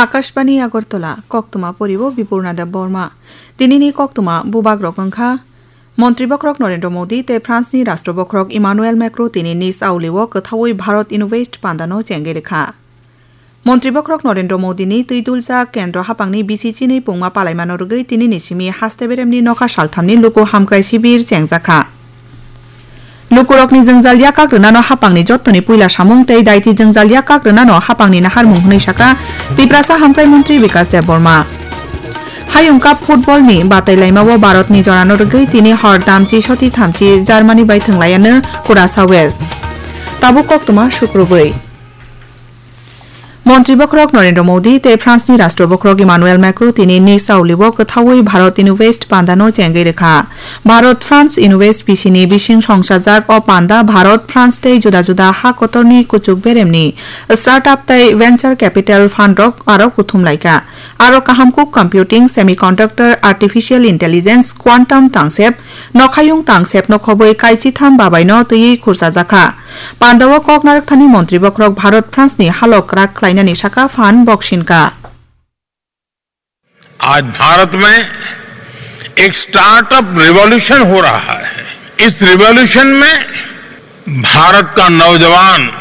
आकाशबाणी আগরতলা কক্তমা পরিব বিপূর্ণাদেব বর্মা দিনিনি কক্তমা বুবাগ রকংখা মন্ত্রী বক্রক নরেন্দ্র মোদী তে ফ্রান্সনি রাষ্ট্রবক্রক Emmanuel Macron তিনি নিজ আউলিও কথাওই ভারত ইনোভেস্ট পান্দানো চেঙ্গেরেখা মন্ত্রী বক্রক নরেন্দ্র মোদীনি তৈদুলজা কেন্দ্র হাপাংনি বিসিচিনি পুংমা পালাইমানো রগৈ তিনি নিসিমি হাস্তেবেরেমনি নখা সালথামনি লুকু হামক্রাই শিবির চেংজাখা लुकुरकनि जंजालिया काग्रनानो हापांनि जत्तनि पुइला सामुं तै दाइति जंजालिया काग्रनानो हापांनि नाहार मुंहनै साका तिप्रासा हामक्राय मंत्री विकास देब बर्मा हायुं काप फुटबलनि बातायलायमावो भारतनि जनानो रगै तिनि हर दामचि सति थामचि जार्मानि बाय थंलायानो कुरासावेर ताबु कक्तमा शुक्रबै মন্ত্রী বক্রক নরেন্দ্র মোদী তে ফ্রান্সনি রাষ্ট্রবক্রক ইমানুয়েল ম্যাক্রো তিনি নিজ আউলিব কথাওই ভারত ইনোভেস্ট পান্দানো চেঙ্গেরেখা ভারত ফ্রান্স ইনোভেস্ট পিসিনি বিশিং সংসাজাক অ পান্দা ভারত ফ্রান্স তৈ জুদা জুদা হা কতরনি কুচুক বেরেমনি স্টার্টআপ তৈ ভেঞ্চার ক্যাপিটাল ফান্ডক আরো কুথুমলাইকা আরো কাহামকুক computing semiconductor artificial intelligence quantum তাংসেপ নখায়ুং তাংসেপ নখবৈ কাইচিথাম বাবাইनो তৈ খুরসাজাখা पांडव कक नारकथानी मंत्री बक्रक भारत फ्रांसनी हालक राग क्लाइनानी शाखा फान बक्सिनका आज भारत में एक स्टार्टअप रिवॉल्यूशन हो रहा है। इस रिवॉल्यूशन में भारत का नौजवान